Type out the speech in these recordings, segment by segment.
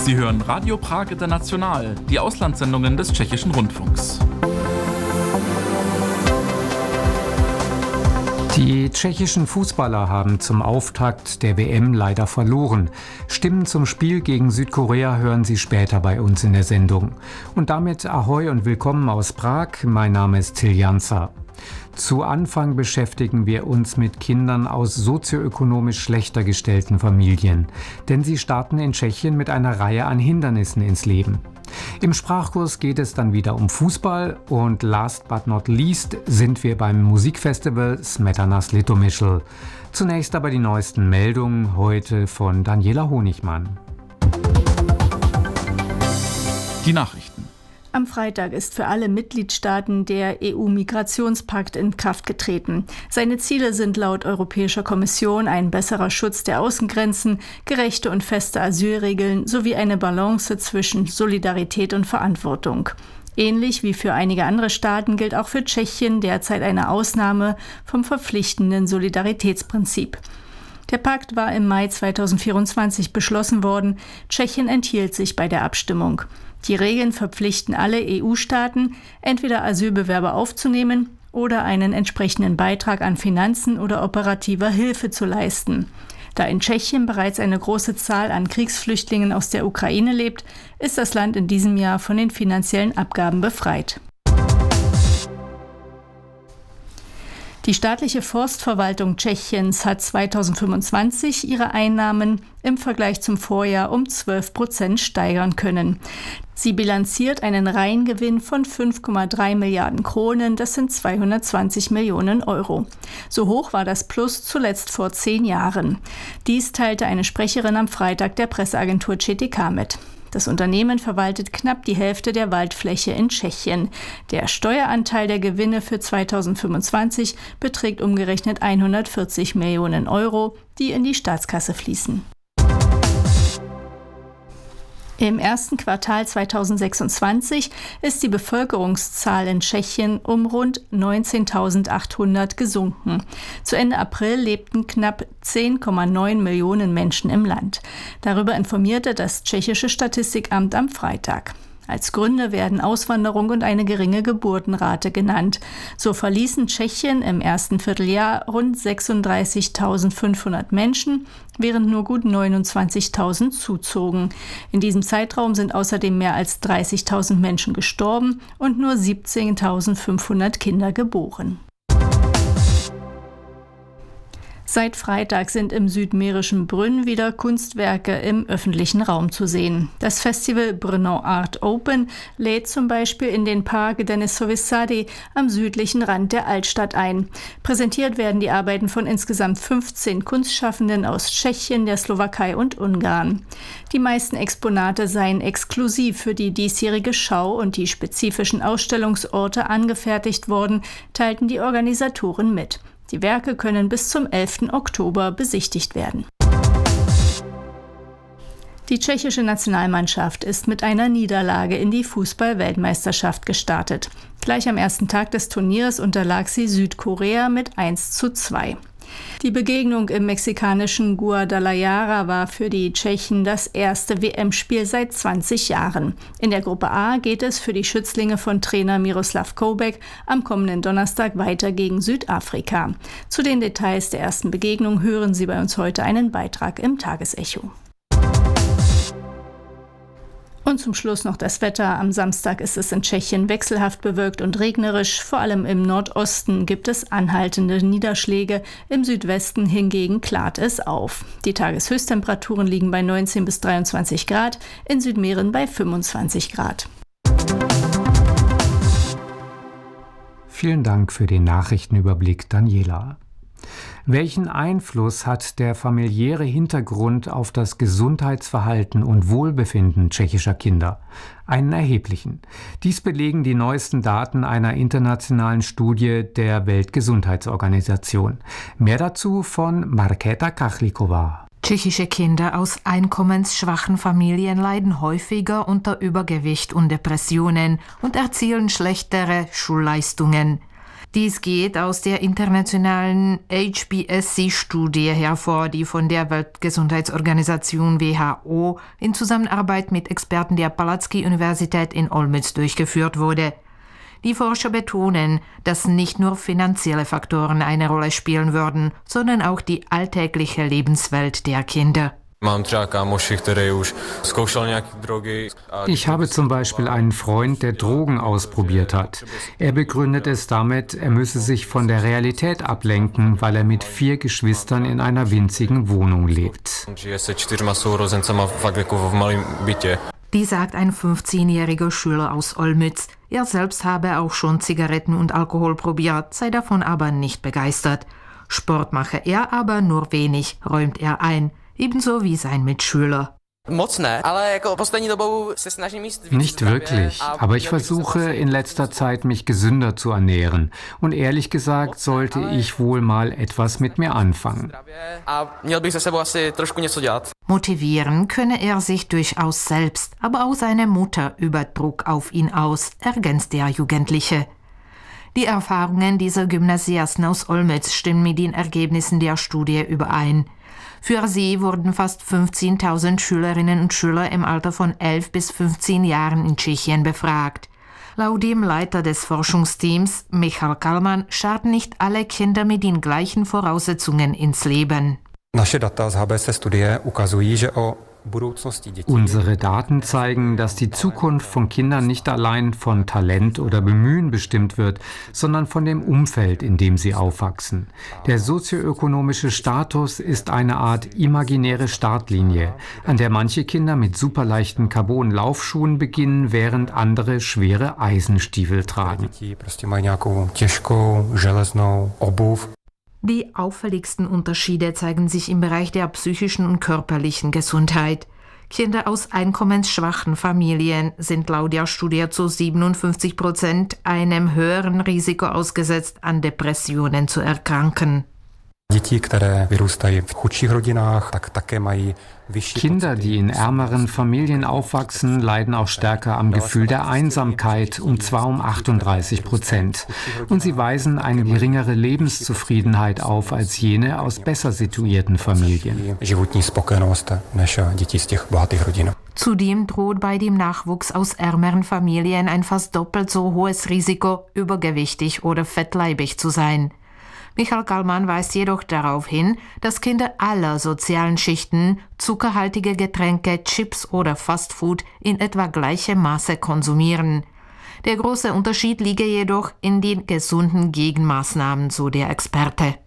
Sie hören Radio Prag International, die Auslandssendungen des Tschechischen Rundfunks. Die tschechischen Fußballer haben zum Auftakt der WM leider verloren. Stimmen zum Spiel gegen Südkorea hören Sie später bei uns in der Sendung. Und damit Ahoi und willkommen aus Prag. Mein Name ist Till Janzer. Zu Anfang beschäftigen wir uns mit Kindern aus sozioökonomisch schlechter gestellten Familien. Denn sie starten in Tschechien mit einer Reihe an Hindernissen ins Leben. Im Sprachkurs geht es dann wieder um Fußball und last but not least sind wir beim Musikfestival Smetanas Litomyšl. Zunächst aber die neuesten Meldungen heute von Daniela Honigmann. Die Nachrichten. Am Freitag ist für alle Mitgliedstaaten der EU-Migrationspakt in Kraft getreten. Seine Ziele sind laut Europäischer Kommission ein besserer Schutz der Außengrenzen, gerechte und feste Asylregeln sowie eine Balance zwischen Solidarität und Verantwortung. Ähnlich wie für einige andere Staaten gilt auch für Tschechien derzeit eine Ausnahme vom verpflichtenden Solidaritätsprinzip. Der Pakt war im Mai 2024 beschlossen worden. Tschechien enthielt sich bei der Abstimmung. Die Regeln verpflichten alle EU-Staaten, entweder Asylbewerber aufzunehmen oder einen entsprechenden Beitrag an Finanzen oder operativer Hilfe zu leisten. Da in Tschechien bereits eine große Zahl an Kriegsflüchtlingen aus der Ukraine lebt, ist das Land in diesem Jahr von den finanziellen Abgaben befreit. Die staatliche Forstverwaltung Tschechiens hat 2025 ihre Einnahmen im Vergleich zum Vorjahr um 12% steigern können. Sie bilanziert einen Reingewinn von 5,3 Milliarden Kronen, das sind 220 Millionen Euro. So hoch war das Plus zuletzt vor 10 Jahren. Dies teilte eine Sprecherin am Freitag der Presseagentur ČTK mit. Das Unternehmen verwaltet knapp die Hälfte der Waldfläche in Tschechien. Der Steueranteil der Gewinne für 2025 beträgt umgerechnet 140 Millionen Euro, die in die Staatskasse fließen. Im ersten Quartal 2026 ist die Bevölkerungszahl in Tschechien um rund 19.800 gesunken. Zu Ende April lebten knapp 10,9 Millionen Menschen im Land. Darüber informierte das tschechische Statistikamt am Freitag. Als Gründe werden Auswanderung und eine geringe Geburtenrate genannt. So verließen Tschechien im ersten Vierteljahr rund 36.500 Menschen, während nur gut 29.000 zuzogen. In diesem Zeitraum sind außerdem mehr als 30.000 Menschen gestorben und nur 17.500 Kinder geboren. Seit Freitag sind im südmährischen Brünn wieder Kunstwerke im öffentlichen Raum zu sehen. Das Festival Brno Art Open lädt zum Beispiel in den Park Denisovy Sady am südlichen Rand der Altstadt ein. Präsentiert werden die Arbeiten von insgesamt 15 Kunstschaffenden aus Tschechien, der Slowakei und Ungarn. Die meisten Exponate seien exklusiv für die diesjährige Schau und die spezifischen Ausstellungsorte angefertigt worden, teilten die Organisatoren mit. Die Werke können bis zum 11. Oktober besichtigt werden. Die tschechische Nationalmannschaft ist mit einer Niederlage in die Fußball-Weltmeisterschaft gestartet. Gleich am ersten Tag des Turniers unterlag sie Südkorea mit 1:2. Die Begegnung im mexikanischen Guadalajara war für die Tschechen das erste WM-Spiel seit 20 Jahren. In der Gruppe A geht es für die Schützlinge von Trainer Miroslav Koubek am kommenden Donnerstag weiter gegen Südafrika. Zu den Details der ersten Begegnung hören Sie bei uns heute einen Beitrag im Tagesecho. Und zum Schluss noch das Wetter. Am Samstag ist es in Tschechien wechselhaft bewölkt und regnerisch. Vor allem im Nordosten gibt es anhaltende Niederschläge. Im Südwesten hingegen klart es auf. Die Tageshöchsttemperaturen liegen bei 19 bis 23 Grad, in Südmähren bei 25 Grad. Vielen Dank für den Nachrichtenüberblick, Daniela. Welchen Einfluss hat der familiäre Hintergrund auf das Gesundheitsverhalten und Wohlbefinden tschechischer Kinder? Einen erheblichen. Dies belegen die neuesten Daten einer internationalen Studie der Weltgesundheitsorganisation. Mehr dazu von Markéta Kachlíková. Tschechische Kinder aus einkommensschwachen Familien leiden häufiger unter Übergewicht und Depressionen und erzielen schlechtere Schulleistungen. Dies geht aus der internationalen HBSC-Studie hervor, die von der Weltgesundheitsorganisation WHO in Zusammenarbeit mit Experten der Palacký-Universität in Olmütz durchgeführt wurde. Die Forscher betonen, dass nicht nur finanzielle Faktoren eine Rolle spielen würden, sondern auch die alltägliche Lebenswelt der Kinder. Ich habe zum Beispiel einen Freund, der Drogen ausprobiert hat. Er begründet es damit, er müsse sich von der Realität ablenken, weil er mit 4 Geschwistern in einer winzigen Wohnung lebt. Die sagt ein 15-jähriger Schüler aus Olmütz. Er selbst habe auch schon Zigaretten und Alkohol probiert, sei davon aber nicht begeistert. Sport mache er aber nur wenig, räumt er ein. Ebenso wie sein Mitschüler. Nicht wirklich, aber ich versuche in letzter Zeit, mich gesünder zu ernähren. Und ehrlich gesagt, sollte ich wohl mal etwas mit mir anfangen. Motivieren könne er sich durchaus selbst, aber auch seine Mutter übt Druck auf ihn aus, ergänzt der Jugendliche. Die Erfahrungen dieser Gymnasiasten aus Olmütz stimmen mit den Ergebnissen der Studie überein. Für sie wurden fast 15.000 Schülerinnen und Schüler im Alter von 11 bis 15 Jahren in Tschechien befragt. Laut dem Leiter des Forschungsteams, Michal Kalman, starten nicht alle Kinder mit den gleichen Voraussetzungen ins Leben. Naše data z HBSC-Studie ukazují, že o Unsere Daten zeigen, dass die Zukunft von Kindern nicht allein von Talent oder Bemühen bestimmt wird, sondern von dem Umfeld, in dem sie aufwachsen. Der sozioökonomische Status ist eine Art imaginäre Startlinie, an der manche Kinder mit superleichten Carbon-Laufschuhen beginnen, während andere schwere Eisenstiefel tragen. Die auffälligsten Unterschiede zeigen sich im Bereich der psychischen und körperlichen Gesundheit. Kinder aus einkommensschwachen Familien sind laut der Studie zu 57% einem höheren Risiko ausgesetzt, an Depressionen zu erkranken. Kinder, die in ärmeren Familien aufwachsen, leiden auch stärker am Gefühl der Einsamkeit, und zwar um 38%. Und sie weisen eine geringere Lebenszufriedenheit auf als jene aus besser situierten Familien. Zudem droht bei dem Nachwuchs aus ärmeren Familien ein fast doppelt so hohes Risiko, übergewichtig oder fettleibig zu sein. Michal Kalman weist jedoch darauf hin, dass Kinder aller sozialen Schichten zuckerhaltige Getränke, Chips oder Fastfood in etwa gleichem Maße konsumieren. Der große Unterschied liege jedoch in den gesunden Gegenmaßnahmen, so der Experte.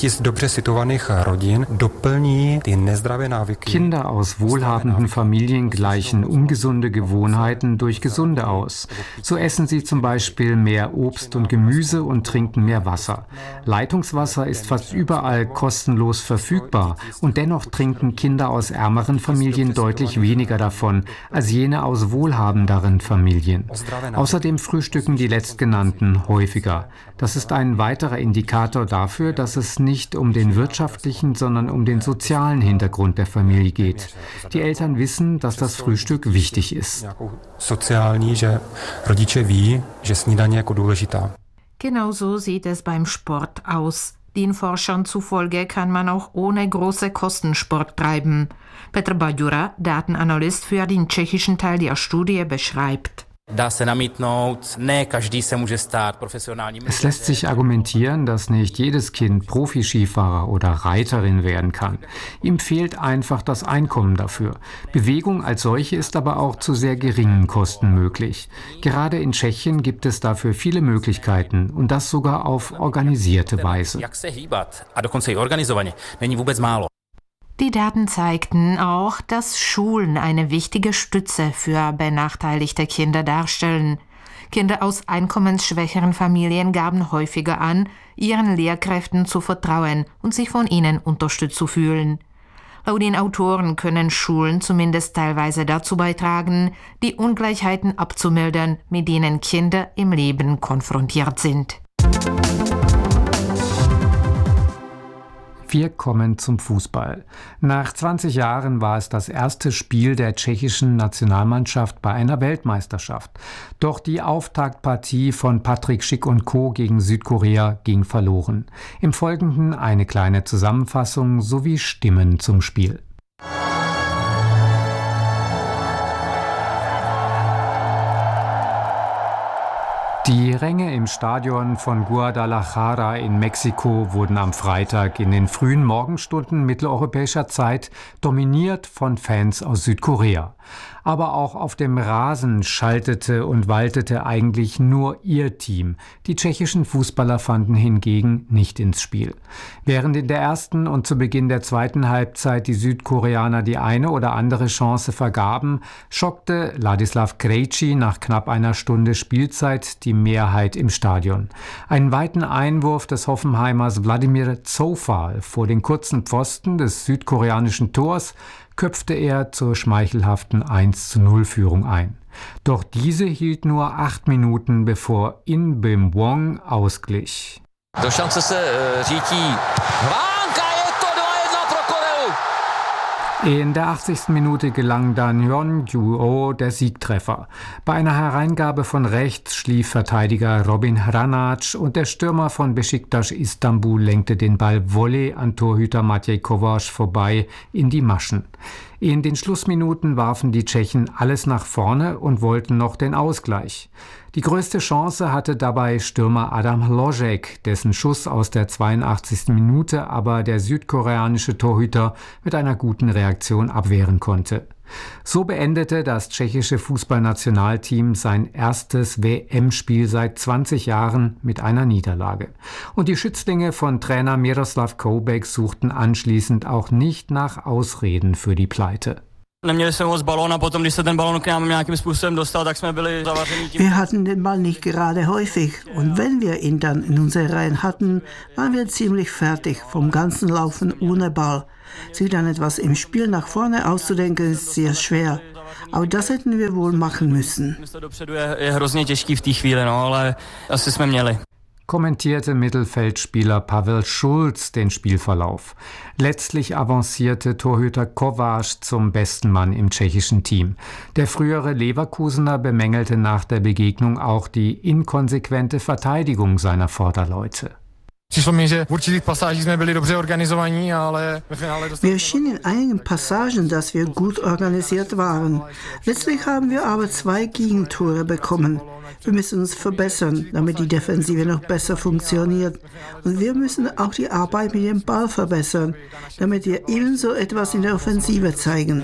Kinder aus wohlhabenden Familien gleichen ungesunde Gewohnheiten durch gesunde aus. So essen sie zum Beispiel mehr Obst und Gemüse und trinken mehr Wasser. Leitungswasser ist fast überall kostenlos verfügbar, und dennoch trinken Kinder aus ärmeren Familien deutlich weniger davon als jene aus wohlhabenderen Familien. Außerdem frühstücken die Letztgenannten häufiger. Das ist ein weiterer Indikator dafür, dass es nicht um den wirtschaftlichen, sondern um den sozialen Hintergrund der Familie geht. Die Eltern wissen, dass das Frühstück wichtig ist. Genauso sieht es beim Sport aus. Den Forschern zufolge kann man auch ohne große Kosten Sport treiben. Petr Baďura, Datenanalyst für den tschechischen Teil der Studie, beschreibt: Es lässt sich argumentieren, dass nicht jedes Kind Profi-Skifahrer oder Reiterin werden kann. Ihm fehlt einfach das Einkommen dafür. Bewegung als solche ist aber auch zu sehr geringen Kosten möglich. Gerade in Tschechien gibt es dafür viele Möglichkeiten, und das sogar auf organisierte Weise. Die Daten zeigten auch, dass Schulen eine wichtige Stütze für benachteiligte Kinder darstellen. Kinder aus einkommensschwächeren Familien gaben häufiger an, ihren Lehrkräften zu vertrauen und sich von ihnen unterstützt zu fühlen. Laut den Autoren können Schulen zumindest teilweise dazu beitragen, die Ungleichheiten abzumildern, mit denen Kinder im Leben konfrontiert sind. Wir kommen zum Fußball. Nach 20 Jahren war es das erste Spiel der tschechischen Nationalmannschaft bei einer Weltmeisterschaft. Doch die Auftaktpartie von Patrik Schick und Co. gegen Südkorea ging verloren. Im Folgenden eine kleine Zusammenfassung sowie Stimmen zum Spiel. Die Ränge im Stadion von Guadalajara in Mexiko wurden am Freitag in den frühen Morgenstunden mitteleuropäischer Zeit dominiert von Fans aus Südkorea. Aber auch auf dem Rasen schaltete und waltete eigentlich nur ihr Team. Die tschechischen Fußballer fanden hingegen nicht ins Spiel. Während in der ersten und zu Beginn der zweiten Halbzeit die Südkoreaner die eine oder andere Chance vergaben, schockte Ladislav Krejci nach knapp einer Stunde Spielzeit die Mehrheit im Stadion. Einen weiten Einwurf des Hoffenheimers Vladimir Zoufal vor den kurzen Pfosten des südkoreanischen Tors köpfte er zur schmeichelhaften 1:0-Führung ein. Doch diese hielt nur 8 Minuten, bevor In Bim-wong ausglich. Do šance se řítí Vánka, je to 2:1 pro Koreu. In der 80. Minute gelang dann Hyun Ju-oh der Siegtreffer. Bei einer Hereingabe von rechts schlief Verteidiger Robin Hranac und der Stürmer von Beşiktaş Istanbul lenkte den Ball Volley an Torhüter Maciej Kovac vorbei in die Maschen. In den Schlussminuten warfen die Tschechen alles nach vorne und wollten noch den Ausgleich. Die größte Chance hatte dabei Stürmer Adam Hložek, dessen Schuss aus der 82. Minute aber der südkoreanische Torhüter mit einer guten Reaktion abwehren konnte. So beendete das tschechische Fußballnationalteam sein erstes WM-Spiel seit 20 Jahren mit einer Niederlage. Und die Schützlinge von Trainer Miroslav Koubek suchten anschließend auch nicht nach Ausreden für die Pleite. Wir hatten den Ball nicht gerade häufig und wenn wir ihn dann in unsere Reihen hatten, waren wir ziemlich fertig vom ganzen Laufen ohne Ball. Sich dann etwas im Spiel nach vorne auszudenken, ist sehr schwer. Aber das hätten wir wohl machen müssen. Kommentierte Mittelfeldspieler Pavel Schulz den Spielverlauf. Letztlich avancierte Torhüter Kovac zum besten Mann im tschechischen Team. Der frühere Leverkusener bemängelte nach der Begegnung auch die inkonsequente Verteidigung seiner Vorderleute. Mir schien in einigen Passagen, dass wir gut organisiert waren. Letztlich haben wir aber 2 Gegentore bekommen. Wir müssen uns verbessern, damit die Defensive noch besser funktioniert. Und wir müssen auch die Arbeit mit dem Ball verbessern, damit wir ebenso etwas in der Offensive zeigen.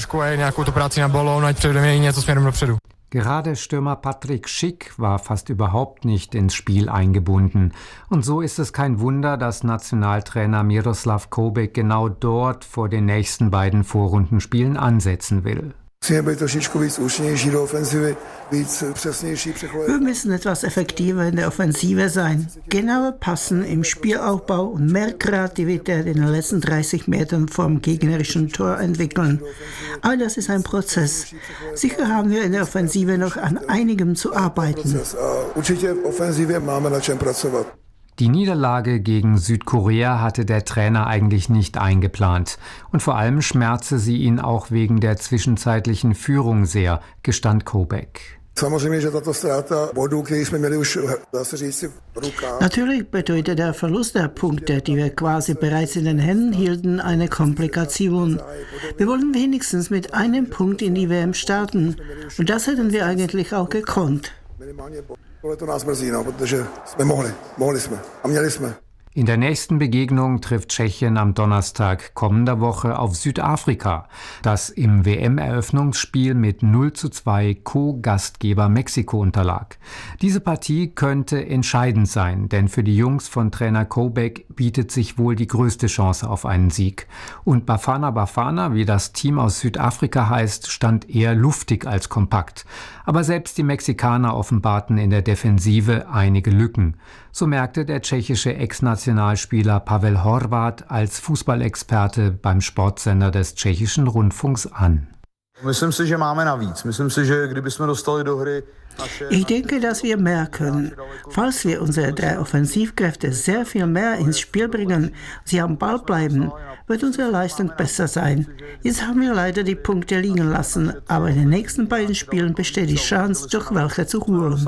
Gerade Stürmer Patrik Schick war fast überhaupt nicht ins Spiel eingebunden. Und so ist es kein Wunder, dass Nationaltrainer Miroslav Koubek genau dort vor den nächsten beiden Vorrundenspielen ansetzen will. Wir müssen etwas effektiver in der Offensive sein, genauer passen im Spielaufbau und mehr Kreativität in den letzten 30 Metern vom gegnerischen Tor entwickeln. Aber das ist ein Prozess. Sicher haben wir in der Offensive noch an einigem zu arbeiten. Die Niederlage gegen Südkorea hatte der Trainer eigentlich nicht eingeplant. Und vor allem schmerzte sie ihn auch wegen der zwischenzeitlichen Führung sehr, gestand Koubek. Natürlich bedeutet der Verlust der Punkte, die wir quasi bereits in den Händen hielten, eine Komplikation. Wir wollen wenigstens mit einem Punkt in die WM starten. Und das hätten wir eigentlich auch gekonnt. In der nächsten Begegnung trifft Tschechien am Donnerstag kommender Woche auf Südafrika, das im WM-Eröffnungsspiel mit 0:2 Co-Gastgeber Mexiko unterlag. Diese Partie könnte entscheidend sein, denn für die Jungs von Trainer Koubek bietet sich wohl die größte Chance auf einen Sieg. Und Bafana Bafana, wie das Team aus Südafrika heißt, stand eher luftig als kompakt. Aber selbst die Mexikaner offenbarten in der Defensive einige Lücken. So merkte der tschechische Ex-Nationalspieler Pavel Horvat als Fußballexperte beim Sportsender des tschechischen Rundfunks an. Ich denke, dass wir mehr können. Falls wir unsere 3 Offensivkräfte sehr viel mehr ins Spiel bringen, sie am Ball bleiben, wird unsere Leistung besser sein. Jetzt haben wir leider die Punkte liegen lassen, aber in den nächsten beiden Spielen besteht die Chance, durch welche zu holen.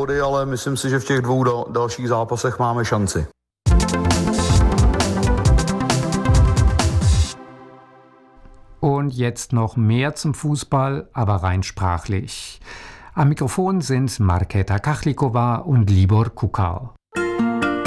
Und jetzt noch mehr zum Fußball, aber rein sprachlich. Am Mikrofon sind Markéta Kachlikova und Libor Kukal.